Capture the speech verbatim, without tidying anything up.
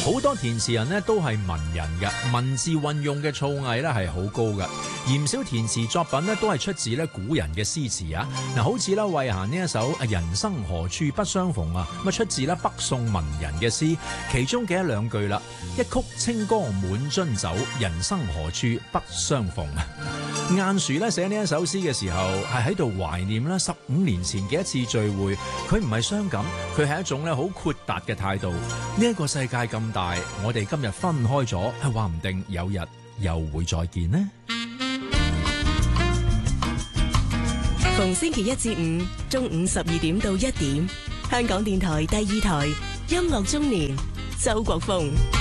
好多填詞人呢都係文人嘅，文字運用嘅造詣呢係好高嘅，而唔少填詞作品呢都係出自咧古人嘅詩詞啊。嗱，好似咧慧嫻呢一首《人生何處不相逢》啊，咁啊出自咧北宋文人嘅詩，其中嘅一兩句啦，一曲清歌滿樽酒，人生何處不相逢啊。晏殊咧寫呢一首詩嘅時候，係喺度懷念咧十五年前嘅一次聚會，佢唔係傷感，佢係一種咧好豁達嘅態度。呢一個世界咁大，我哋今日分開咗，係話唔定有日又會再見呢。 逢星期一至五中午十二點到一點，香港電台第二台音樂中年，周國峰。